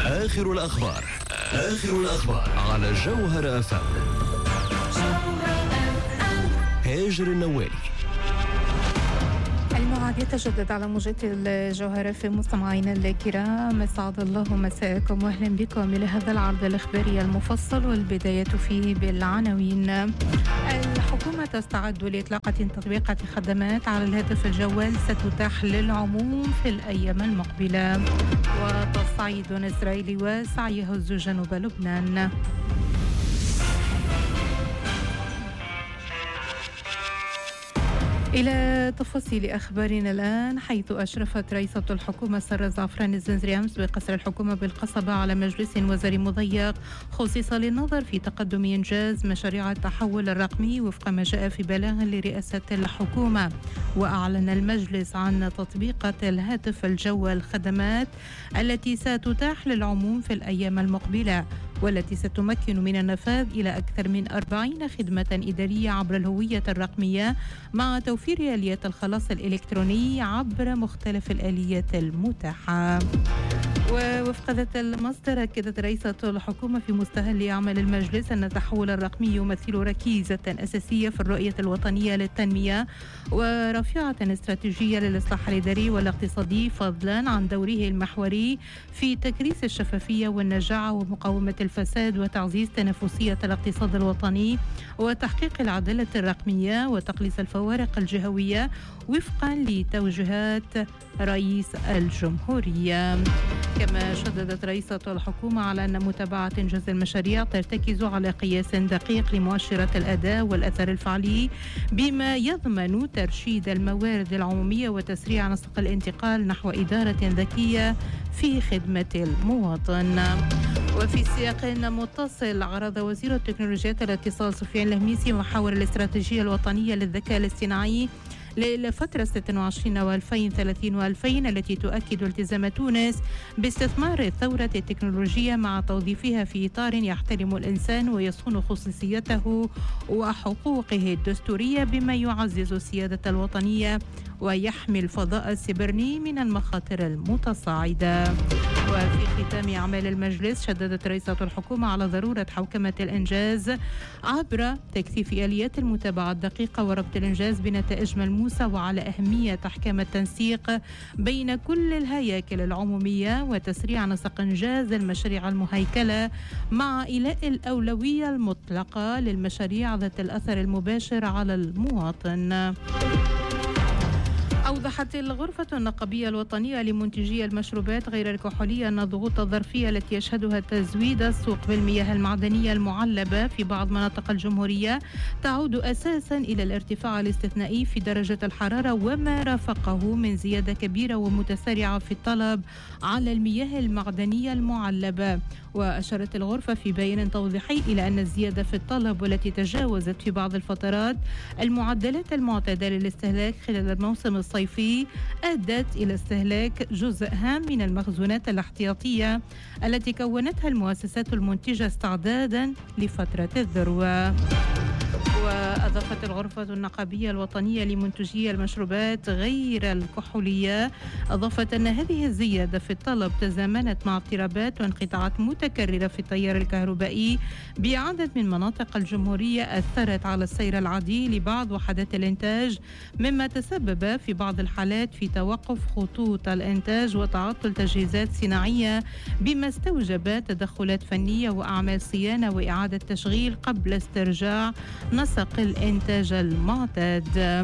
آخر الأخبار على جوهر أفهم. هاجر النوالي. الموعد يتجدد على موجة الجوهرة في مستمعينا الكرام. اسعد الله مساءكم واهلا بكم الى هذا العرض الاخباري المفصل، والبداية فيه بالعناوين. الحكومة تستعد لإطلاق تطبيقات خدمات على الهاتف الجوال ستتاح للعموم في الأيام المقبلة. وتصعيد إسرائيلي واسع يهز جنوب لبنان. إلى تفاصيل أخبارنا الآن، حيث أشرفت رئيسة الحكومة سارة زعفران الزنزري أمس بقصر الحكومة بالقصبة على مجلس وزاري مضيق خصص للنظر في تقدم إنجاز مشاريع التحول الرقمي وفق ما جاء في بلاغ لرئاسة الحكومة. وأعلن المجلس عن تطبيقات الهاتف الجوال خدمات التي ستتاح للعموم في الأيام المقبلة، والتي ستمكن من النفاذ إلى أكثر من 40 خدمة إدارية عبر الهوية الرقمية، مع توفير آليات الخلاص الإلكتروني عبر مختلف الآليات المتاحة. ووفق ذات المصدر، أكدت رئيسة الحكومة في مستهل أعمال المجلس أن التحول الرقمي يمثل ركيزة أساسية في الرؤية الوطنية للتنمية ورافعة استراتيجية للإصلاح الإداري والاقتصادي، فضلا عن دوره المحوري في تكريس الشفافية والنجاعة ومقاومة الفساد وتعزيز تنافسية الاقتصاد الوطني وتحقيق العدالة الرقمية وتقليص الفوارق الجهوية وفقا لتوجيهات رئيس الجمهورية. كما شددت رئيسة الحكومة على أن متابعة إنجاز المشاريع ترتكز على قياس دقيق لمؤشرات الأداء والأثر الفعلي، بما يضمن ترشيد الموارد العمومية وتسريع نسق الانتقال نحو إدارة ذكية في خدمة المواطن. وفي سياق متصل، عرض وزير التكنولوجيات والاتصال سفيان الهميسي محاور الاستراتيجية الوطنية للذكاء الاصطناعي للفترة 26 و2030 و2000 التي تؤكد التزام تونس باستثمار الثورة التكنولوجية مع توظيفها في إطار يحترم الإنسان ويصون خصوصيته وحقوقه الدستورية، بما يعزز السيادة الوطنية ويحمي الفضاء السيبراني من المخاطر المتصاعدة. وفي ختام أعمال المجلس، شددت رئيسة الحكومة على ضرورة حوكمة الإنجاز عبر تكثيف آليات المتابعة الدقيقة وربط الإنجاز بنتائج ملموسة، وعلى أهمية أحكام التنسيق بين كل الهياكل العمومية وتسريع نسق إنجاز المشاريع المهيكلة، مع إيلاء الأولوية المطلقة للمشاريع ذات الأثر المباشر على المواطن. أوضحت الغرفة النقابية الوطنية لمنتجي المشروبات غير الكحولية أن الضغوط الظرفية التي يشهدها تزويد السوق بالمياه المعدنية المعلبة في بعض مناطق الجمهورية تعود أساسا إلى الارتفاع الاستثنائي في درجة الحرارة وما رافقه من زيادة كبيرة ومتسارعة في الطلب على المياه المعدنية المعلبة. وأشارت الغرفة في بيان توضيحي إلى أن الزيادة في الطلب والتي تجاوزت في بعض الفترات المعدلات المعتادة للاستهلاك خلال الموسم الصيفي أدت إلى استهلاك جزء هام من المخزونات الاحتياطية التي كونتها المؤسسات المنتجة استعدادا لفترة الذروة. وأضافت الغرفة النقابية الوطنية لمنتجي المشروبات غير الكحولية أن هذه الزيادة في الطلب تزامنت مع اضطرابات وانقطاعات متكررة في التيار الكهربائي بعدد من مناطق الجمهورية أثرت على السير العادي لبعض وحدات الإنتاج، مما تسبب في بعض الحالات في توقف خطوط الإنتاج وتعطل تجهيزات صناعية، بما استوجب تدخلات فنية وأعمال صيانة وإعادة تشغيل قبل استرجاع نسق الإنتاج المعتاد.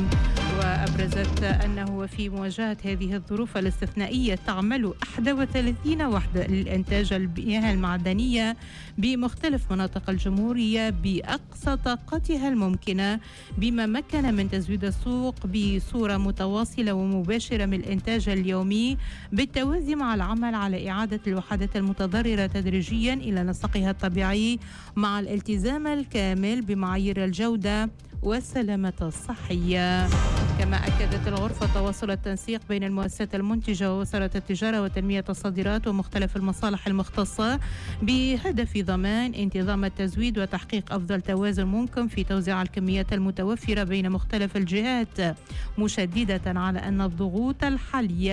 وأبرزت أنه في مواجهة هذه الظروف الاستثنائية تعمل 31 وحدة للإنتاج المياه المعدنية بمختلف مناطق الجمهورية بأقصى طاقتها الممكنة، بما مكن من تزويد السوق بصورة متواصلة ومباشرة من الإنتاج اليومي، بالتوازي مع العمل على إعادة الوحدات المتضررة تدريجيا إلى نسقها الطبيعي، مع الالتزام الكامل بمعايير الجودة والسلامة الصحية. كما أكدت الغرفة تواصل التنسيق بين المؤسسات المنتجة ووزارة التجارة وتنمية الصادرات ومختلف المصالح المختصة بهدف ضمان انتظام التزويد وتحقيق أفضل توازن ممكن في توزيع الكميات المتوفرة بين مختلف الجهات، مشددة على أن الضغوط الحالية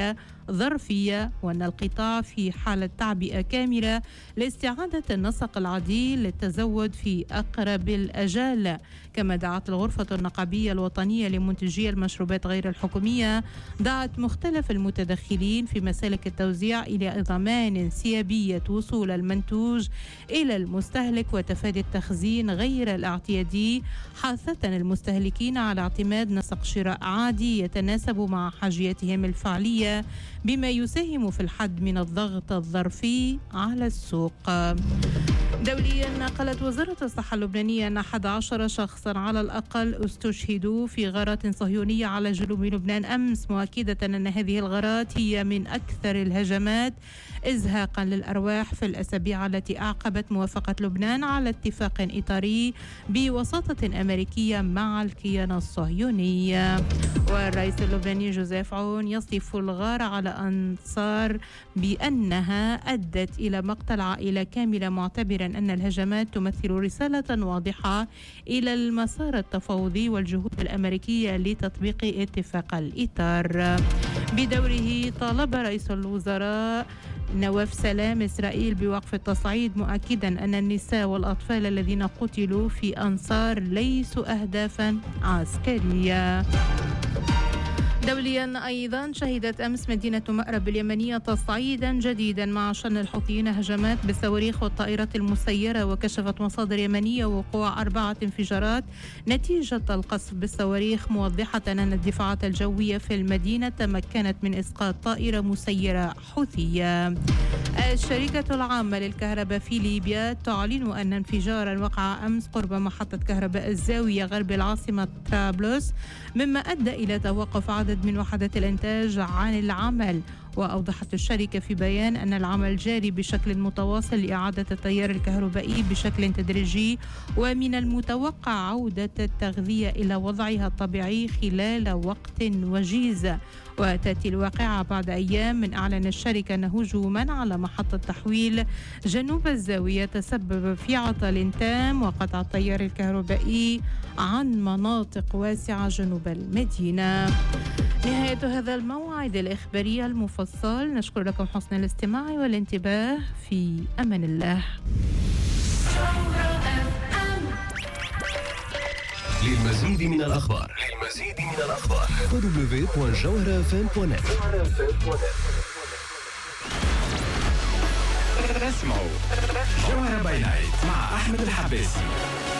ظرفية، وأن القطاع في حالة تعبئة كاملة لاستعادة النسق العادل للتزود في أقرب الأجال. كما دعت الغرفة النقابية الوطنية لمنتجي المشروبات غير الحكومية مختلف المتدخلين في مسالك التوزيع إلى ضمان سيابية وصول المنتوج إلى المستهلك وتفادي التخزين غير الاعتيادي، حاثة المستهلكين على اعتماد نسق شراء عادي يتناسب مع حاجياتهم الفعلية، بما يساهم في الحد من الضغط الظرفي على السوق. دوليا، نقلت وزارة الصحة اللبنانية أن 11 شخصا على الأقل استشهدوا في غارات صهيونية على جنوب لبنان أمس، مؤكدة أن هذه الغارات هي من أكثر الهجمات إزهاقا للأرواح في الأسابيع التي أعقبت موافقة لبنان على اتفاق إطاري بوساطة أمريكية مع الكيان الصهيوني. والرئيس اللبناني جوزيف عون يصف الغارة على أنصار بأنها أدت إلى مقتل عائلة كاملة، معتبرا أن الهجمات تمثل رسالة واضحة إلى المسار التفاوضي والجهود الأمريكية لتطبيق اتفاق الإطار. بدوره، طالب رئيس الوزراء نواف سلام إسرائيل بوقف التصعيد، مؤكدا أن النساء والأطفال الذين قتلوا في أنصار ليسوا أهدافا عسكرية. دوليا أيضا، شهدت أمس مدينة مأرب اليمنية تصعيدا جديدا مع شن الحوثيين هجمات بالصواريخ والطائرات المسيرة، وكشفت مصادر يمنية وقوع 4 انفجارات نتيجة القصف بالصواريخ، موضحة أن الدفاعات الجوية في المدينة تمكنت من إسقاط طائرة مسيرة حوثية. الشركة العامة للكهرباء في ليبيا تعلن أن انفجارا وقع أمس قرب محطة كهرباء الزاوية غرب العاصمة طرابلس، مما أدى إلى توقف عدد من وحدات الإنتاج عن العمل. وأوضحت الشركة في بيان أن العمل جاري بشكل متواصل لإعادة التيار الكهربائي بشكل تدريجي، ومن المتوقع عودة التغذية إلى وضعها الطبيعي خلال وقت وجيز. وتأتي الواقعة بعد أيام من أعلن الشركة أن هجوما على محطة تحويل جنوب الزاوية تسبب في عطل تام وقطع التيار الكهربائي عن مناطق واسعة جنوب المدينة. نهاية هذا الموعد الإخباري المفصل، نشكر لكم حسن الاستماع والانتباه. في أمان الله. للمزيد من الأخبار www.jawharafm.net. اسمعوا جوهرة باي نايت مع أحمد الحباسي.